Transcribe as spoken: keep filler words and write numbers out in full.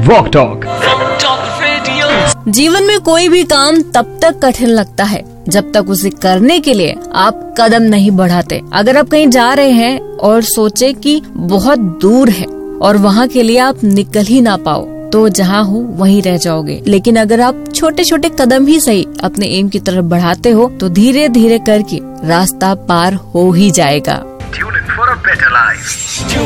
Walk talk. जीवन में कोई भी काम तब तक कठिन लगता है जब तक उसे करने के लिए आप कदम नहीं बढ़ाते। अगर आप कहीं जा रहे हैं और सोचे कि बहुत दूर है और वहाँ के लिए आप निकल ही ना पाओ, तो जहाँ हो वहीं रह जाओगे। लेकिन अगर आप छोटे छोटे कदम ही सही अपने एम की तरफ बढ़ाते हो, तो धीरे धीरे करके रास्ता पार हो ही जाएगा।